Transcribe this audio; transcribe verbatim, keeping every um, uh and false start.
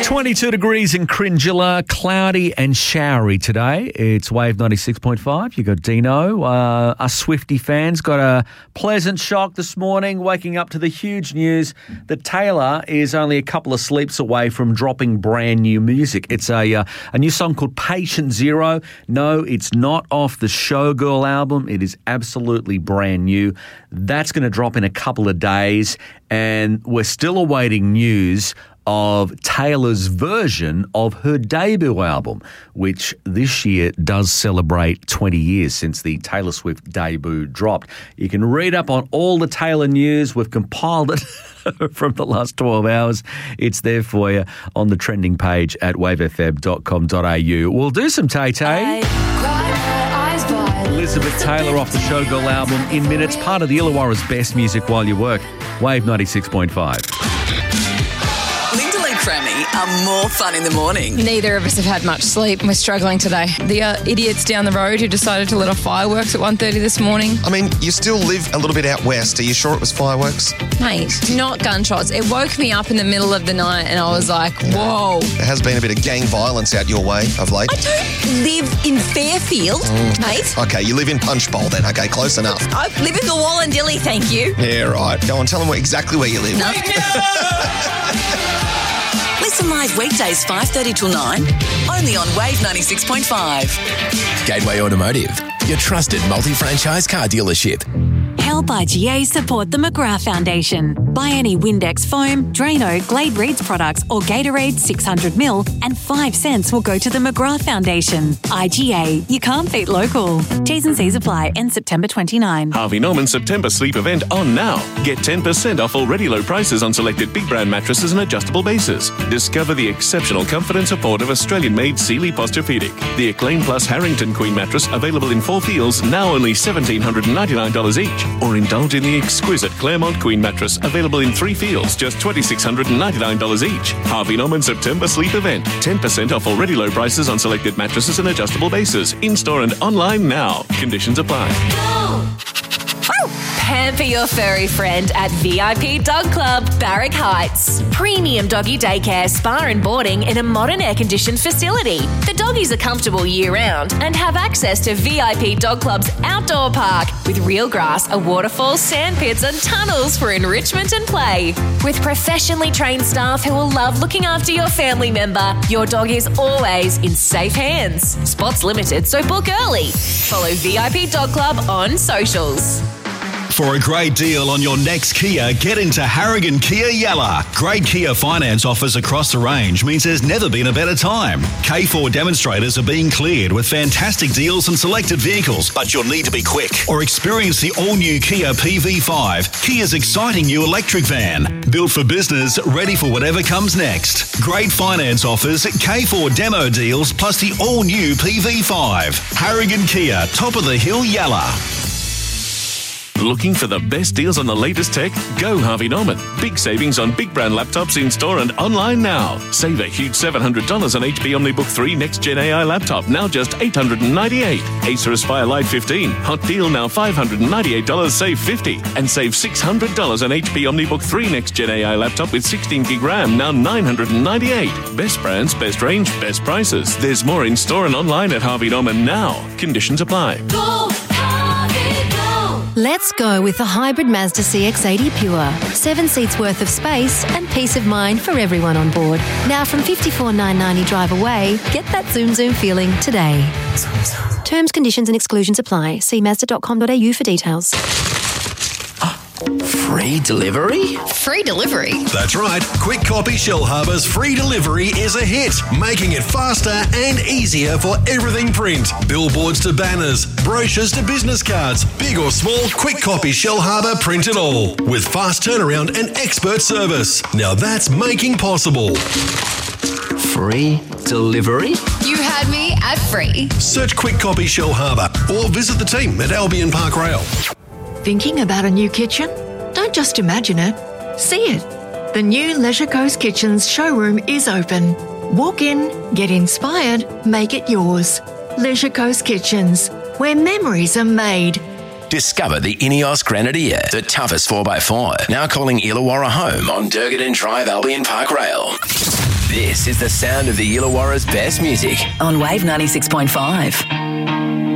twenty-two degrees in Cringilla, cloudy and showery today. It's Wave ninety-six point five. You got Dino. Uh, us Swiftie fans got a pleasant shock this morning, waking up to the huge news that Taylor is only a couple of sleeps away from dropping brand new music. It's a, uh, a new song called Patient Zero. No, it's not off the Showgirl album. It is absolutely brand new. That's going to drop in a couple of days, and we're still awaiting news of Taylor's version of her debut album, which this year does celebrate twenty years since the Taylor Swift debut dropped. You can read up on all the Taylor news. We've compiled it from the last twelve hours. It's there for you on the trending page at wave f m dot com dot a u. We'll do some Tay-Tay. Elizabeth Taylor off the Showgirl album in minutes. Part of the Illawarra's best music while you work. Wave ninety-six point five. Crammy are more fun in the morning. Neither of us have had much sleep. We're struggling today. The uh, idiots down the road who decided to let off fireworks at one thirty this morning. I mean, you still live a little bit out west. Are you sure it was fireworks? Mate, not gunshots. It woke me up in the middle of the night and I was like, whoa. There has been a bit of gang violence out your way of late. I don't live in Fairfield, mm. mate. Okay, you live in Punchbowl then. Okay, close enough. I live in the Wallandilly, thank you. Yeah, right. Go on, tell them exactly where you live. No. Listen live weekdays five thirty till nine, only on Wave ninety-six point five. Gateway Automotive, your trusted multi-franchise car dealership. Help I G A support the McGrath Foundation. Buy any Windex foam, Drano, Glade Reeds products or Gatorade six hundred milliliters and five cents will go to the McGrath Foundation. I G A, you can't beat local. T's and C's apply. End September twenty-ninth. Harvey Norman September sleep event on now. Get ten percent off already low prices on selected big brand mattresses and adjustable bases. Discover the exceptional comfort and support of Australian-made Sealy Posturepedic. The Acclaim Plus Harrington Queen mattress available in four feels, now only one thousand seven hundred ninety-nine dollars each. Or indulge in the exquisite Claremont Queen mattress available in three feels, just two thousand six hundred ninety-nine dollars each. Harvey Norman September sleep event. ten percent off already low prices on selected mattresses and adjustable bases. In-store and online now. Conditions apply. Pamper your furry friend at V I P Dog Club, Barrack Heights. Premium doggy daycare, spa and boarding in a modern air-conditioned facility. The doggies are comfortable year-round and have access to V I P Dog Club's outdoor park with real grass, a waterfall, sand pits and tunnels for enrichment and play. With professionally trained staff who will love looking after your family member, your dog is always in safe hands. Spots limited, so book early. Follow V I P Dog Club on socials. For a great deal on your next Kia, get into Harrigan Kia Yalla. Great Kia finance offers across the range means there's never been a better time. K four demonstrators are being cleared with fantastic deals on selected vehicles, but you'll need to be quick. Or experience the all-new Kia P V five, Kia's exciting new electric van. Built for business, ready for whatever comes next. Great finance offers, K four demo deals, plus the all-new P V five. Harrigan Kia, top of the hill Yalla. Looking for the best deals on the latest tech? Go Harvey Norman. Big savings on big brand laptops in store and online now. Save a huge seven hundred dollars on H P OmniBook three Next Gen A I laptop, now just eight hundred ninety-eight dollars. Acer Aspire Lite fifteen, hot deal now five hundred ninety-eight dollars, save fifty dollars. And save six hundred dollars on H P OmniBook three Next Gen A I laptop with sixteen gig RAM, now nine hundred ninety-eight dollars. Best brands, best range, best prices. There's more in store and online at Harvey Norman now. Conditions apply. Go! Let's go with the hybrid Mazda C X eighty Pure. Seven seats worth of space and peace of mind for everyone on board. Now from fifty-four thousand nine hundred ninety drive away, get that zoom zoom feeling today. Terms, conditions and exclusions apply. See mazda dot com dot a u for details. Free delivery? Free delivery? That's right. Quick Copy Shellharbour's free delivery is a hit, making it faster and easier for everything print. Billboards to banners, brochures to business cards, big or small, Quick Copy Shellharbour print it all. With fast turnaround and expert service. Now that's making possible. Free delivery? You had me at free. Search Quick Copy Shellharbour or visit the team at Albion Park Rail. Thinking about a new kitchen? Don't just imagine it, see it. The new Leisure Coast Kitchens showroom is open. Walk in, get inspired, make it yours. Leisure Coast Kitchens, where memories are made. Discover the Ineos Grenadier, the toughest four by four. Now calling Illawarra home on Durgadin Drive, Albion Park Rail. This is the sound of the Illawarra's best music. On Wave ninety-six point five.